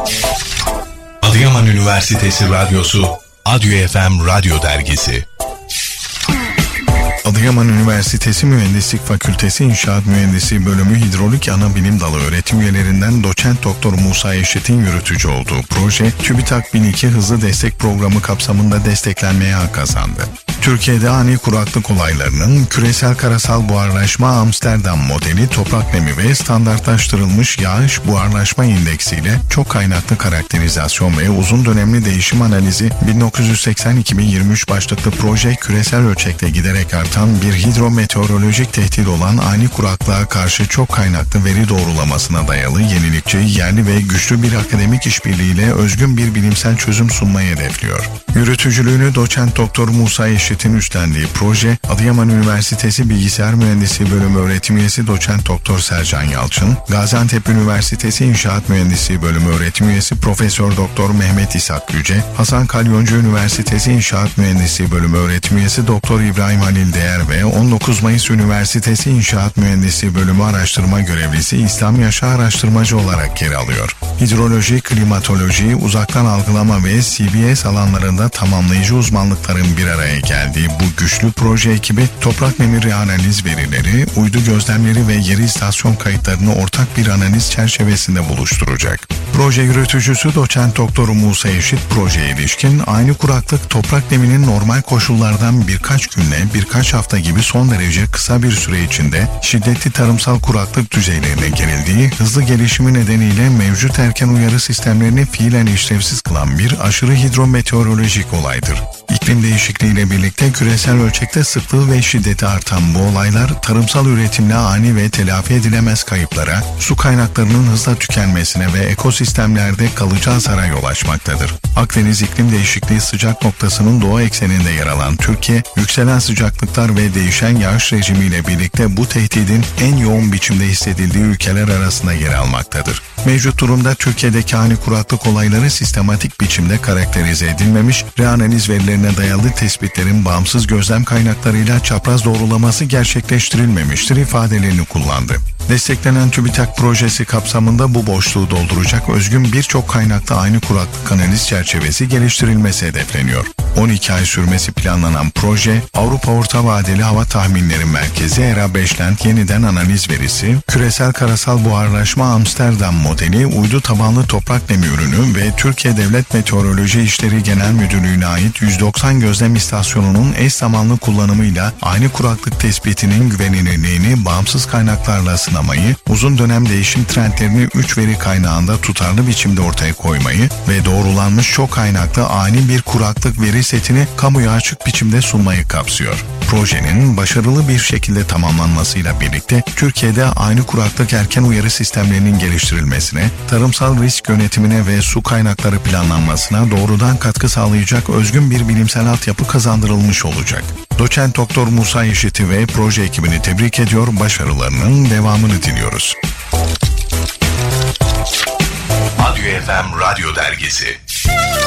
Adıyaman Üniversitesi Radyosu Adyo FM Radyo Dergisi. Adıyaman Üniversitesi Mühendislik Fakültesi İnşaat Mühendisliği Bölümü Hidrolik Anabilim Dalı öğretim üyelerinden doçent doktor Musa Eşit'in yürütücü olduğu proje TÜBİTAK 1002 Hızlı Destek Programı kapsamında desteklenmeye hak kazandı. Türkiye'de ani kuraklık olaylarının küresel karasal buharlaşma Amsterdam modeli toprak nemi ve standartlaştırılmış yağış buharlaşma indeksiyle çok kaynaklı karakterizasyon ve uzun dönemli değişim analizi 1980-2023 başlıklı proje küresel ölçekte giderek artan bir hidrometeorolojik tehdit olan ani kuraklığa karşı çok kaynaklı veri doğrulamasına dayalı yenilikçi, yerli ve güçlü bir akademik işbirliğiyle özgün bir bilimsel çözüm sunmayı hedefliyor. Yürütücülüğünü doçent doktor Musa Eşit'in üstlendiği proje, Adıyaman Üniversitesi Bilgisayar Mühendisliği Bölümü öğretim üyesi doçent doktor Sercan Yalçın, Gaziantep Üniversitesi İnşaat Mühendisliği Bölümü öğretim üyesi Profesör Doktor Mehmet İshak Yüce, Hasan Kalyoncu Üniversitesi İnşaat Mühendisliği Bölümü öğretim üyesi Doktor İbrahim Halil Değer ve 19 Mayıs Üniversitesi İnşaat Mühendisliği Bölümü araştırma görevlisi İslam Yaşa araştırmacı olarak yer alıyor. Hidroloji, klimatoloji, uzaktan algılama ve CBS alanlarında tamamlayıcı uzmanlıkların bir araya geldiği bu güçlü proje ekibi toprak nemi analiz verileri, uydu gözlemleri ve yeri istasyon kayıtlarını ortak bir analiz çerçevesinde buluşturacak. Proje yürütücüsü doçent doktor Musa Eşit projeye ilişkin aynı kuraklık toprak neminin normal koşullardan birkaç günle birkaç hafta gibi son derece kısa bir süre içinde şiddetli tarımsal kuraklık düzeylerine gerildiği hızlı gelişimi nedeniyle mevcut erken uyarı sistemlerini fiilen işlevsiz kılan bir aşırı hidrometeorolojik olaydır. İklim değişikliğiyle birlikte küresel ölçekte sıklığı ve şiddeti artan bu olaylar tarımsal üretimle ani ve telafi edilemez kayıplara, su kaynaklarının hızla tükenmesine ve ekosistemlerde kalıcı hasara yol açmaktadır. Akdeniz iklim değişikliği sıcak noktasının doğu ekseninde yer alan Türkiye, yükselen sıcaklıklar ve değişen yağış rejimiyle birlikte bu tehdidin en yoğun biçimde hissedildiği ülkeler arasında yer almaktadır. Mevcut durumda Türkiye'deki ani kuraklık olayları sistematik biçimde karakterize edilmemiş, reanaliz verilerine dayalı tespitlerin bağımsız gözlem kaynaklarıyla çapraz doğrulaması gerçekleştirilmemiştir ifadelerini kullandı. Desteklenen TÜBİTAK projesi kapsamında bu boşluğu dolduracak özgün birçok kaynaklı aynı kuraklık analiz çerçevesi geliştirilmesi hedefleniyor. 12 ay sürmesi planlanan proje, Avrupa Orta Vadeli Hava Tahminleri Merkezi ERA Beşlent yeniden analiz verisi, küresel karasal buharlaşma Amsterdam modeli, uydu tabanlı toprak nemi ürünü ve Türkiye Devlet Meteoroloji İşleri Genel Müdürlüğü'ne ait 190 gözlem istasyonunun eş zamanlı kullanımıyla aynı kuraklık tespitinin güvenilirliğini bağımsız kaynaklarla sınamayı, uzun dönem değişim trendlerini 3 veri kaynağında tutarlı biçimde ortaya koymayı ve doğrulanmış çok kaynaklı ani bir kuraklık veri setini kamuya açık biçimde sunmayı kapsıyor. Projenin başarılı bir şekilde tamamlanmasıyla birlikte Türkiye'de aynı kuraklık erken uyarı sistemlerinin geliştirilmesine, tarımsal risk yönetimine ve su kaynakları planlanmasına doğrudan katkı sağlayacak özgün bir bilimsel altyapı kazandırılmış olacak. Doçent Doktor Musa Eşit'i ve proje ekibini tebrik ediyor, başarılarının devamını diliyoruz. Adyo FM Radyo Dergisi.